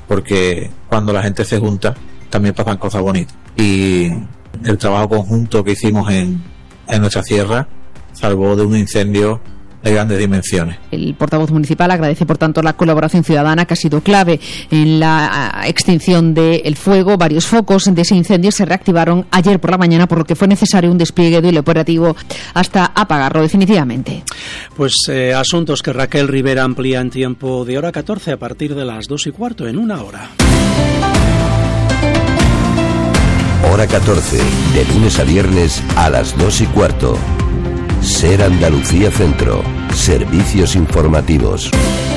porque cuando la gente se junta también pasan cosas bonitas. Y el trabajo conjunto que hicimos en nuestra sierra salvó de un incendio de grandes dimensiones. El portavoz municipal agradece, por tanto, la colaboración ciudadana que ha sido clave en la extinción del fuego. Varios focos de ese incendio se reactivaron ayer por la mañana, por lo que fue necesario un despliegue del operativo hasta apagarlo definitivamente. Pues asuntos que Raquel Rivera amplía en tiempo de hora 14 a partir de las 2:15, en una hora. Hora 14, de lunes a viernes a las 2:15. Ser Andalucía Centro, servicios informativos.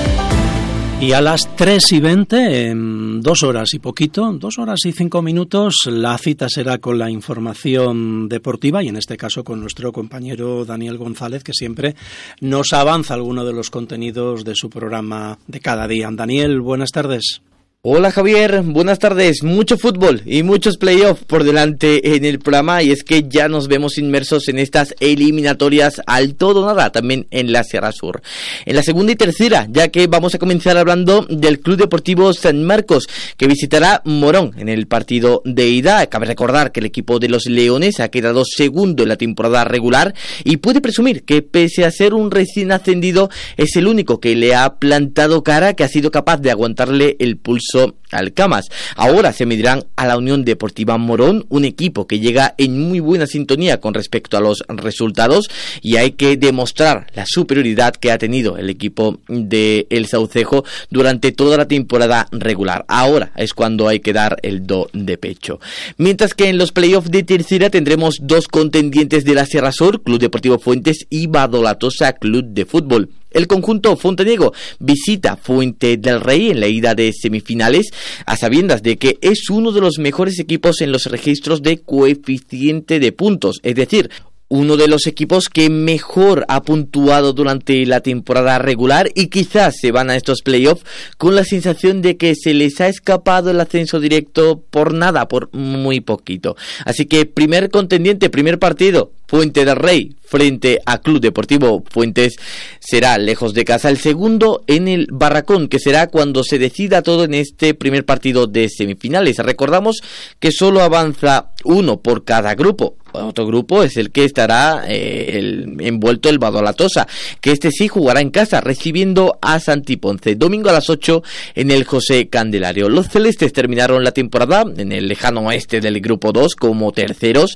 Y a las 3:20, en 2 horas y poquito, 2 horas y 5 minutos, la cita será con la información deportiva y en este caso con nuestro compañero Daniel González, que siempre nos avanza alguno de los contenidos de su programa de cada día. Daniel, buenas tardes. Hola Javier, buenas tardes. Mucho fútbol y muchos playoffs por delante en el programa, y es que ya nos vemos inmersos en estas eliminatorias al todo o nada, también en la Sierra Sur. En la segunda y tercera, ya que vamos a comenzar hablando del Club Deportivo San Marcos, que visitará Morón en el partido de ida. Cabe recordar que el equipo de los Leones ha quedado segundo en la temporada regular y puede presumir que, pese a ser un recién ascendido, es el único que le ha plantado cara, que ha sido capaz de aguantarle el pulso al Camas. Ahora se medirán a la Unión Deportiva Morón, un equipo que llega en muy buena sintonía con respecto a los resultados, y hay que demostrar la superioridad que ha tenido el equipo de El Saucejo durante toda la temporada regular. Ahora es cuando hay que dar el do de pecho. Mientras que en los playoffs de tercera tendremos 2 contendientes de la Sierra Sur, Club Deportivo Fuentes y Badolatosa Club de Fútbol. El conjunto fontaniego visita Fuente del Rey en la ida de semifinales, a sabiendas de que es uno de los mejores equipos en los registros de coeficiente de puntos, es decir, uno de los equipos que mejor ha puntuado durante la temporada regular, y quizás se van a estos playoffs con la sensación de que se les ha escapado el ascenso directo por nada, por muy poquito. Así que primer contendiente, primer partido, Fuente del Rey frente a Club Deportivo Fuentes, será lejos de casa. El segundo en el Barracón, que será cuando se decida todo en este primer partido de semifinales. Recordamos que solo avanza uno por cada grupo. Otro grupo es el que estará envuelto el Badolatosa, que este sí jugará en casa, recibiendo a Santi Ponce. Domingo a las 8 en el José Candelario. Los celestes terminaron la temporada en el lejano oeste del grupo 2 como terceros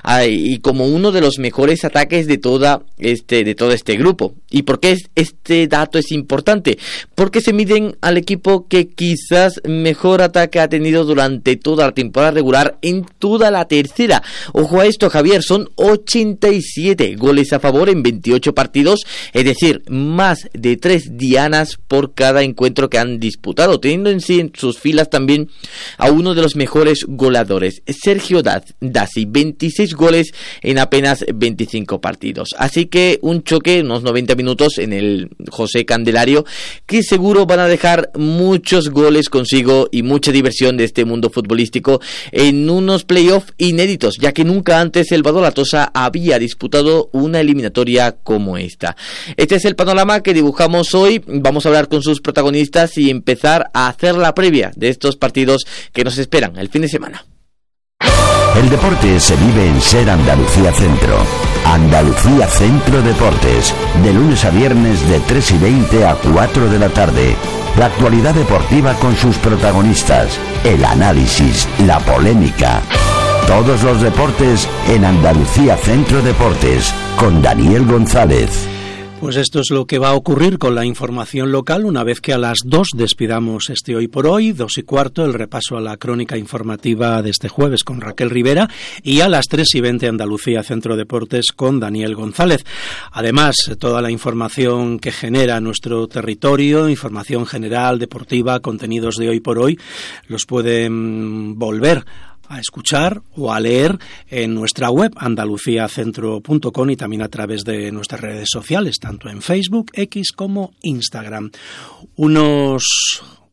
y como uno de los mejores ataques de todo este grupo. ¿Y por qué este dato es importante? Porque se miden al equipo que quizás mejor ataque ha tenido durante toda la temporada regular en toda la tercera. Ojo a esto, Javier, son 87 goles a favor en 28 partidos, es decir, más de 3 dianas por cada encuentro que han disputado, teniendo en sí en sus filas también a uno de los mejores goleadores, Sergio Dassi, 26 goles en apenas 25 partidos. Así que un choque, unos 90 minutos en el José Candelario, que seguro van a dejar muchos goles consigo y mucha diversión de este mundo futbolístico en unos playoffs inéditos, ya que nunca antes el Badolatosa había disputado una eliminatoria como esta. Este es el panorama que dibujamos hoy. Vamos a hablar con sus protagonistas y empezar a hacer la previa de estos partidos que nos esperan el fin de semana. El deporte se vive en Ser Andalucía Centro. Andalucía Centro Deportes, de lunes a viernes de 3:20 a 4 de la tarde. La actualidad deportiva con sus protagonistas, el análisis, la polémica. Todos los deportes en Andalucía Centro Deportes, con Daniel González. Pues esto es lo que va a ocurrir con la información local una vez que a las 2 despidamos este Hoy por Hoy, 2:15 el repaso a la crónica informativa de este jueves con Raquel Rivera, y a las 3:20 Andalucía Centro Deportes con Daniel González. Además, toda la información que genera nuestro territorio, información general, deportiva, contenidos de Hoy por Hoy, los pueden volver a escuchar o a leer en nuestra web andaluciacentro.com y también a través de nuestras redes sociales, tanto en Facebook, X como Instagram. Unos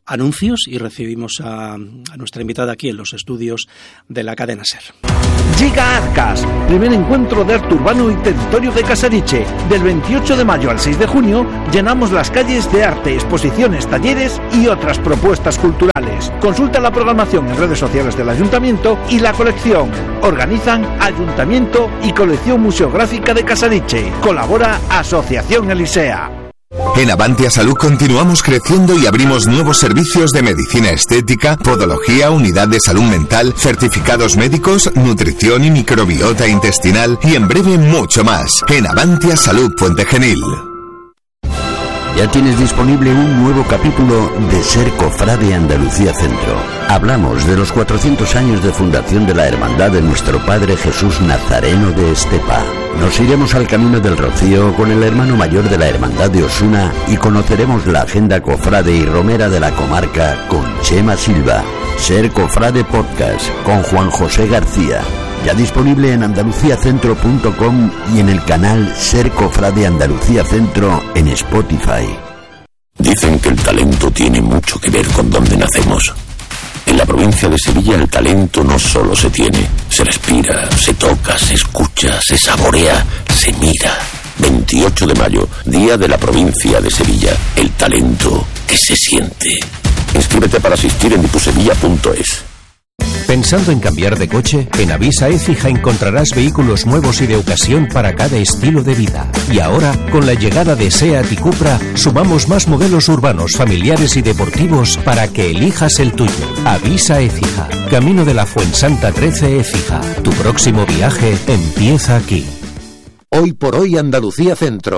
anuncios y recibimos a nuestra invitada aquí en los estudios de la cadena SER. Llega Arcas, primer encuentro de arte urbano y territorio de Casariche. Del 28 de mayo al 6 de junio llenamos las calles de arte, exposiciones, talleres y otras propuestas culturales. Consulta la programación en redes sociales del Ayuntamiento y la colección. Organizan Ayuntamiento y Colección Museográfica de Casariche. Colabora Asociación Elisea. En Avantia Salud continuamos creciendo y abrimos nuevos servicios de medicina estética, podología, unidad de salud mental, certificados médicos, nutrición y microbiota intestinal y en breve mucho más. En Avantia Salud Puente Genil. Ya tienes disponible un nuevo capítulo de Ser Cofrade Andalucía Centro. Hablamos de los 400 años de fundación de la Hermandad de nuestro Padre Jesús Nazareno de Estepa. Nos iremos al Camino del Rocío con el hermano mayor de la Hermandad de Osuna y conoceremos la agenda cofrade y romera de la comarca con Chema Silva. Ser Cofrade Podcast con Juan José García. Ya disponible en andaluciacentro.com y en el canal Ser Cofrade Andalucía Centro en Spotify. Dicen que el talento tiene mucho que ver con dónde nacemos. En la provincia de Sevilla el talento no solo se tiene, se respira, se toca, se escucha, se saborea, se mira. 28 de mayo, Día de la Provincia de Sevilla. El talento que se siente. Inscríbete para asistir en dipusevilla.es. ¿Pensando en cambiar de coche? En Avisa Écija encontrarás vehículos nuevos y de ocasión para cada estilo de vida. Y ahora, con la llegada de SEAT y Cupra, sumamos más modelos urbanos, familiares y deportivos para que elijas el tuyo. Avisa Écija, Camino de la Fuensanta 13 Écija. Tu próximo viaje empieza aquí. Hoy por hoy Andalucía Centro.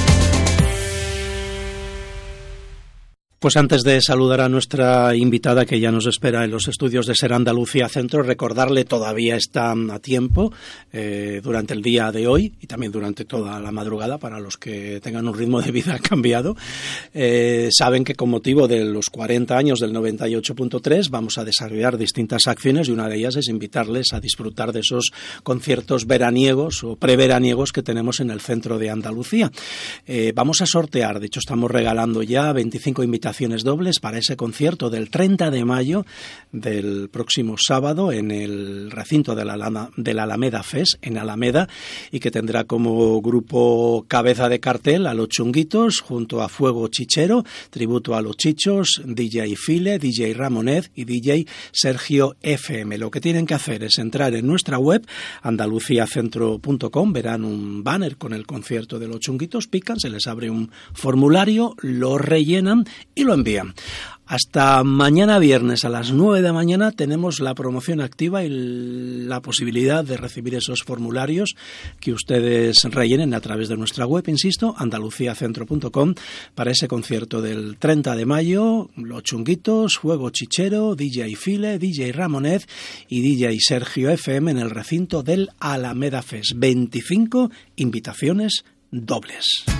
Pues antes de saludar a nuestra invitada que ya nos espera en los estudios de Ser Andalucía Centro, recordarle todavía está a tiempo durante el día de hoy y también durante toda la madrugada para los que tengan un ritmo de vida cambiado. Saben que con motivo de los 40 años del 98.3 vamos a desarrollar distintas acciones y una de ellas es invitarles a disfrutar de esos conciertos veraniegos o preveraniegos que tenemos en el centro de Andalucía. Vamos a sortear, de hecho estamos regalando ya 25 invitaciones dobles para ese concierto del 30 de mayo del próximo sábado en el recinto de la Alameda Fest en Alameda y que tendrá como grupo cabeza de cartel a Los Chunguitos junto a Fuego Chichero, tributo a Los Chichos, DJ File, DJ Ramonet y DJ Sergio FM. Lo que tienen que hacer es entrar en nuestra web andaluciacentro.com, verán un banner con el concierto de Los Chunguitos, pican, se les abre un formulario, lo rellenan y lo envían. Hasta mañana viernes a las 9 de la mañana tenemos la promoción activa y la posibilidad de recibir esos formularios que ustedes rellenen a través de nuestra web, insisto, andaluciacentro.com, para ese concierto del 30 de mayo, Los Chunguitos, Fuego Chichero, DJ File, DJ Ramonet y DJ Sergio FM en el recinto del Alameda Fest. 25 invitaciones dobles.